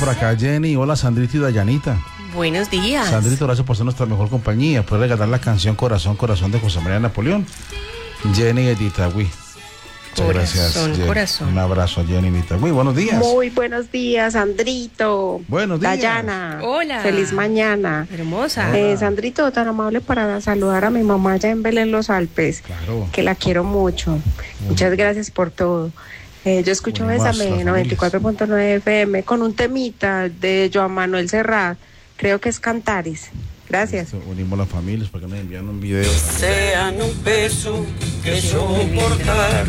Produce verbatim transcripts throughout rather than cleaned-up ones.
por acá Jenny. Hola Sandrito y Dayanita. Buenos días. Sandrito, gracias por ser nuestra mejor compañía. Puedes regalar la canción Corazón, Corazón de José María Napoleón. Jenny de Itagüí. Muchas gracias, Jenny. Corazón. Un abrazo a Jenny de Itagüí. Buenos días. Muy buenos días, Sandrito. Buenos días. Dayana. Hola. Feliz mañana. Hermosa. Eh, Sandrito, tan amable para saludar a mi mamá allá en Belén Los Alpes. Claro. Que la quiero mucho. Muchas gracias por todo. Eh, yo escucho Bueno, más Bésame las noventa y cuatro punto nueve F M con un temita de Joan Manuel Serrat. Creo que es Cantares. Gracias. Listo, unimos las familias para que nos envíen un video. Sean un peso que soportar.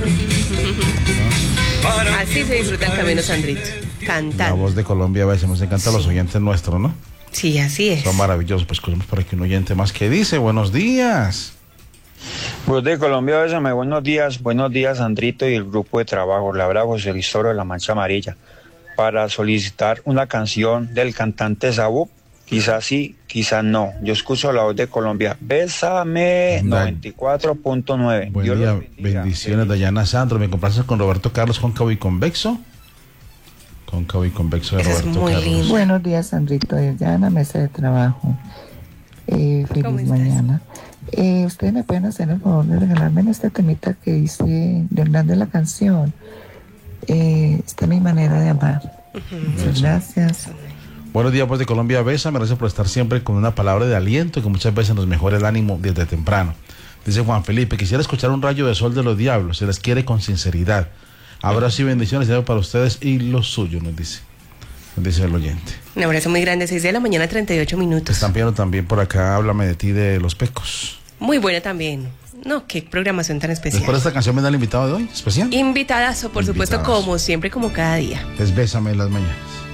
Así se disfruta el camino, Sandrito. La Cantando. voz de Colombia a veces nos encanta a los oyentes nuestros, ¿no? Sí, así es. Son maravillosos. Pues escuchemos por aquí un oyente más que dice, buenos días. Pues de Colombia, bésame, buenos días, buenos días, Andrito y el grupo de trabajo. Le habla José Listoro de la Mancha Amarilla para solicitar una canción del cantante Sabu. Quizás sí, quizás no. Yo escucho la voz de Colombia. Bésame noventa y cuatro punto nueve. Buen Dios día, los bendiga. bendiciones, Dayana Sandro. ¿Me complaces con Roberto Carlos cóncavo y convexo? Cóncavo y convexo de Ese es Roberto muy Carlos. lindo. Buenos días, Sandrito, desde la mesa de trabajo. Eh, ¿Cómo feliz estás? mañana. Eh, Ustedes me pueden hacer el favor de regalarme en este temita que dice de Hernández la canción. Eh, esta es mi manera de amar. Muchas gracias. Buenos días, pues de Colombia, Bésame. Gracias por estar siempre con una palabra de aliento que muchas veces nos mejora el ánimo desde temprano. Dice Juan Felipe, quisiera escuchar un rayo de sol de los diablos. Se les quiere con sinceridad. Abrazo y bendiciones para ustedes y los suyos, nos dice. Nos dice el oyente. Un abrazo muy grande, seis de la mañana, treinta y ocho Te minutos. están pidiendo también por acá, háblame de ti de Los Pecos. Muy buena también. No, qué programación tan especial. Después de esta canción me da el invitado de hoy, especial. Invitadazo, por supuesto, Invitadazo. como siempre, como cada día. Es Bésame en las mañanas.